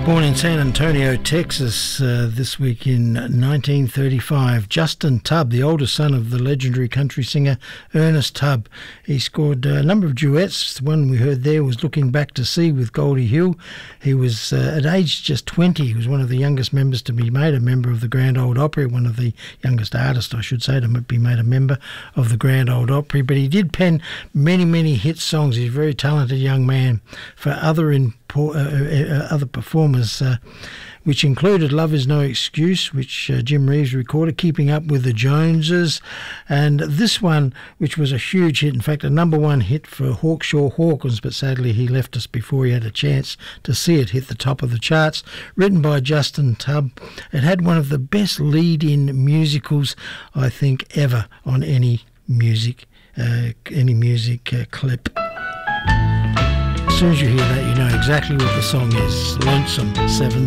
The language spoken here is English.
Born in San Antonio, Texas, this week in 1935. Justin Tubb, the oldest son of the legendary country singer Ernest Tubb. He scored a number of duets. The one we heard there was Looking Back to Sea with Goldie Hill. He was, at age just 20, he was one of the youngest members to be made a member of the Grand Ole Opry, one of the youngest artists, I should say, to be made a member of the Grand Ole Opry. But he did pen many, many hit songs. He's a very talented young man. For other performers, which included Love Is No Excuse, which Jim Reeves recorded, Keeping Up with the Joneses, and this one, which was a huge hit, in fact a number one hit for Hawkshaw Hawkins, but sadly he left us before he had a chance to see it hit the top of the charts, written by Justin Tubb. It had one of the best lead-in musicals, I think, ever on any music clip. As soon as you hear that, you know exactly what the song is. Lonesome 7/7.